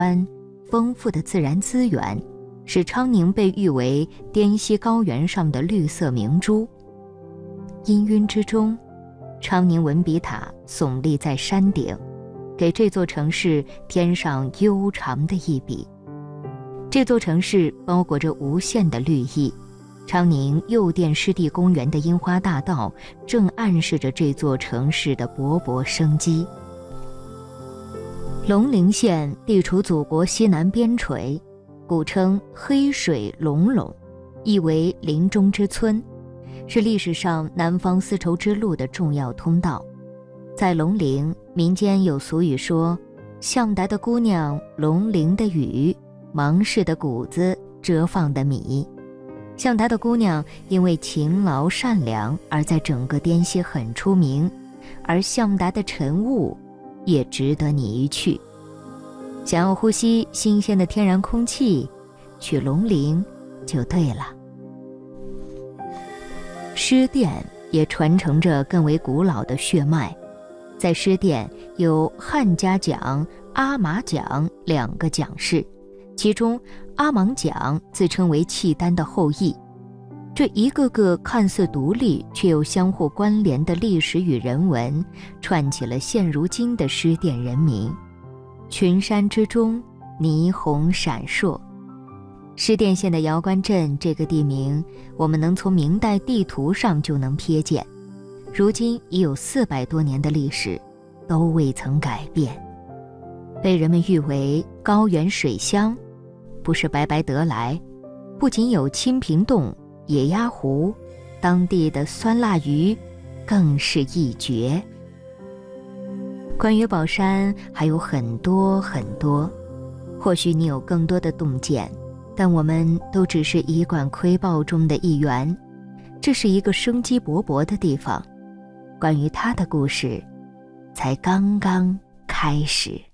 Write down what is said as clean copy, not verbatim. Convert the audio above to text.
般丰富的自然资源，使昌宁被誉为滇西高原上的绿色明珠。氤氲之中，昌宁文笔塔耸立在山顶，给这座城市添上悠长的一笔。这座城市包裹着无限的绿意，昌宁右殿湿地公园的樱花大道正暗示着这座城市的勃勃生机。龙陵县地处祖国西南边陲，古称黑水龙垄，意为林中之村，是历史上南方丝绸之路的重要通道。在龙陵，民间有俗语说：向达的姑娘，龙陵的雨，芒市的谷子，折放的米。向达的姑娘因为勤劳善良而在整个滇西很出名，而向达的晨雾也值得你一去。想要呼吸新鲜的天然空气，去龙陵就对了。狮殿也传承着更为古老的血脉，在狮殿有汉家蒋、阿玛蒋两个蒋氏，其中阿芒蒋自称为契丹的后裔。这一个个看似独立却又相互关联的历史与人文，串起了现如今的狮殿人民。群山之中，霓虹闪烁。狮殿县的瑶关镇这个地名，我们能从明代地图上就能瞥见，如今已有400多年的历史，都未曾改变，被人们誉为高原水乡，不是白白得来，不仅有清平洞、野鸭湖，当地的酸辣鱼更是一绝。关于宝山还有很多很多，或许你有更多的洞见，但我们都只是一贯窥豹中的一员。这是一个生机勃勃的地方，关于它的故事才刚刚开始。